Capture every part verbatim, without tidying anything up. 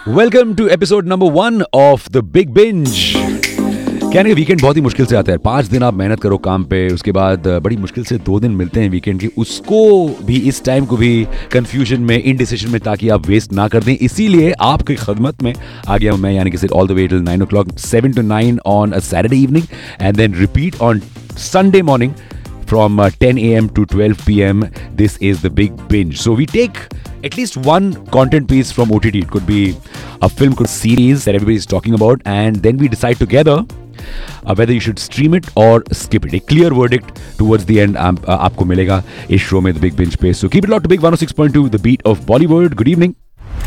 Welcome to episode number one of the big binge. कहने weekend बहुत ही मुश्किल से आता है। पाँच दिन आप मेहनत करो काम पे, उसके बाद बड़ी मुश्किल से दो दिन मिलते हैं वीकेंड की, उसको भी इस टाइम को भी कंफ्यूजन में, इनडिसीजन में, ताकि आप वेस्ट ना कर दें। इसीलिए आपकी खदमत में आ गया हूं मैं, यानी कि seat all the way till nine O clock, seven to nine on a Saturday evening and then repeat on Sunday morning from uh, ten a.m. to twelve p.m. This is the Big Binge. So we take at least one content piece from O T T. It could be a film, could be a series that everybody is talking about, and then we decide together uh, whether you should stream it or skip it. A clear verdict towards the end um, uh, आपको मिलेगा इस show में The Big Binge पे. So keep it locked to Big one oh six point two, the beat of Bollywood. Good evening.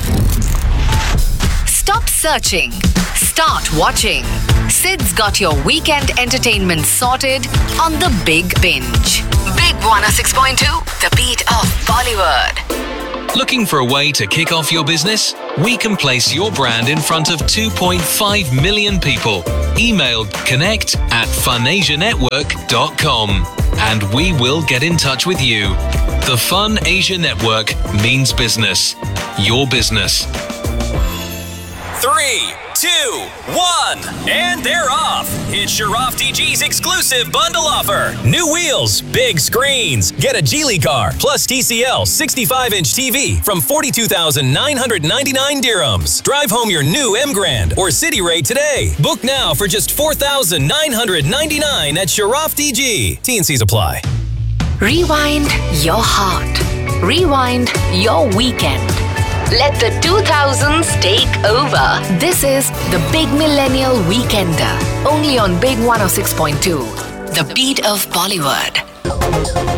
Stop searching. Start watching. Sid's got your weekend entertainment sorted on The Big Binge. Big one oh six point two, the beat of Bollywood. Looking for a way to kick off your business? We can place your brand in front of two point five million people. Email connect at funasia network dot com and we will get in touch with you. The Fun Asia Network means business. Your business. Three, two, one, and they're off. It's Sharaf D G's exclusive bundle offer. New wheels, big screens. Get a Geely car plus T C L sixty-five inch T V from forty-two thousand nine hundred ninety-nine dirhams. Drive home your new M Grand or City Ray today. Book now for just four thousand nine hundred ninety-nine at Sharaf D G. T and C's apply. Rewind your heart. Rewind your weekend. Let the two thousands take over. This is the Big Millennial Weekender. Only on Big one oh six point two. The beat of Bollywood.